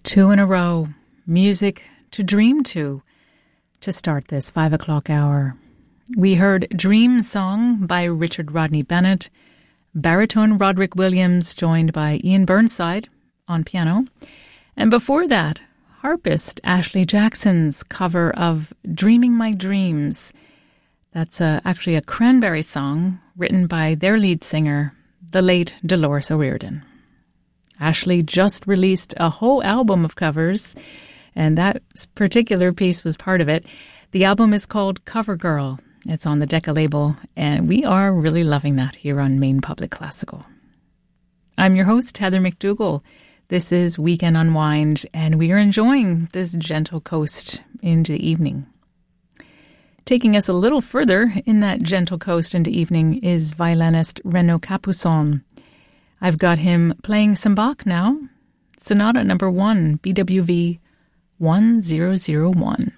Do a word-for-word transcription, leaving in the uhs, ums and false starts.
Two in a row, music to dream to, to start this five o'clock hour. We heard Dream Song by Richard Rodney Bennett, baritone Roderick Williams joined by Ian Burnside on piano, and before that, harpist Ashley Jackson's cover of Dreaming My Dreams. That's a, actually a Cranberry song written by their lead singer, the late Dolores O'Riordan. Ashley just released a whole album of covers, and that particular piece was part of it. The album is called Cover Girl. It's on the Decca label, and we are really loving that here on Maine Public Classical. I'm your host, Heather McDougall. This is Weekend Unwind, and we are enjoying this gentle coast into the evening. Taking us a little further in that gentle coast into evening is violinist Renaud Capuçon. I've got him playing some Bach now. Sonata number one, B W V one zero zero one.